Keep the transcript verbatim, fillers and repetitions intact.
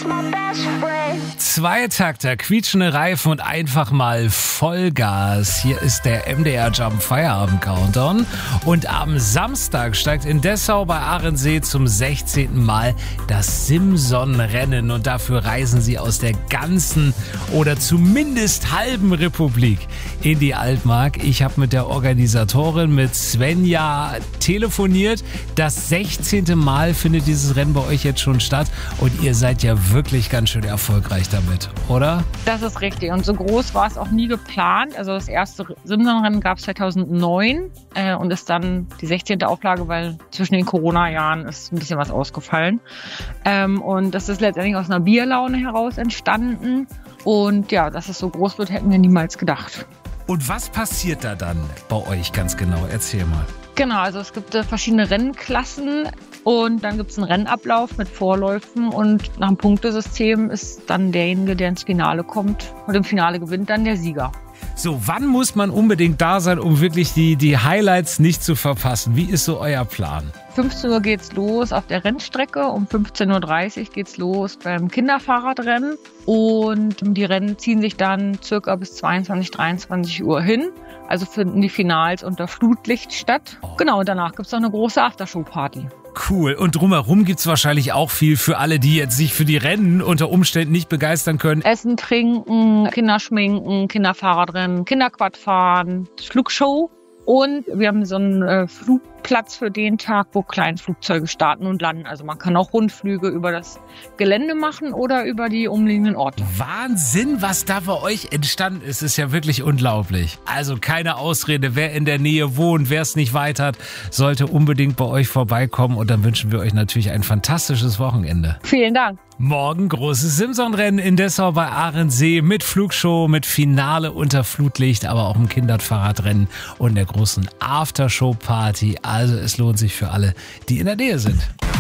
Zweitakter, quietschende Reifen und einfach mal Vollgas. Hier ist der M D R Jump Feierabend Countdown. Und am Samstag steigt in Dessau bei Ahrensee zum sechzehnten Mal das Simson-Rennen. Und dafür reisen sie aus der ganzen oder zumindest halben Republik in die Altmark. Ich habe mit der Organisatorin, mit Svenja, telefoniert. Das sechzehnte Mal findet dieses Rennen bei euch jetzt schon statt. Und ihr seid ja wirklich ganz schön erfolgreich damit, oder? Das ist richtig. Und so groß war es auch nie geplant. Also das erste Simson-Rennen gab es zweitausendneun äh, und ist dann die sechzehnte Auflage, weil zwischen den Corona-Jahren ist ein bisschen was ausgefallen. Ähm, und das ist letztendlich aus einer Bierlaune heraus entstanden. Und ja, dass es so groß wird, hätten wir niemals gedacht. Und was passiert da dann bei euch ganz genau? Erzähl mal. Genau, also es gibt äh, verschiedene Rennklassen und dann gibt es einen Rennablauf mit Vorläufen und nach dem Punktesystem ist dann derjenige, der ins Finale kommt und im Finale gewinnt dann der Sieger. So, wann muss man unbedingt da sein, um wirklich die, die Highlights nicht zu verpassen? Wie ist so euer Plan? fünfzehn Uhr geht's los auf der Rennstrecke, um fünfzehn Uhr dreißig geht's los beim Kinderfahrradrennen und die Rennen ziehen sich dann circa bis zweiundzwanzig, dreiundzwanzig Uhr hin. Also finden die Finals unter Flutlicht statt. Oh. Genau, und danach gibt's noch eine große Aftershow-Party. Cool. Und drumherum gibt's wahrscheinlich auch viel für alle, die jetzt sich für die Rennen unter Umständen nicht begeistern können. Essen, trinken, Kinderschminken, Kinderfahrradrennen, Kinderquadfahren, Flugshow. Und wir haben so einen äh, Flugplatz für den Tag, wo Kleinflugzeuge starten und landen. Also man kann auch Rundflüge über das Gelände machen oder über die umliegenden Orte. Wahnsinn, was da bei euch entstanden ist, ist ja wirklich unglaublich. Also keine Ausrede, wer in der Nähe wohnt, wer es nicht weit hat, sollte unbedingt bei euch vorbeikommen. Und dann wünschen wir euch natürlich ein fantastisches Wochenende. Vielen Dank. Morgen großes Simson-Rennen in Dessau bei Ahrensee mit Flugshow, mit Finale unter Flutlicht, aber auch im Kinderfahrradrennen und der großen Aftershow-Party. Also es lohnt sich für alle, die in der Nähe sind.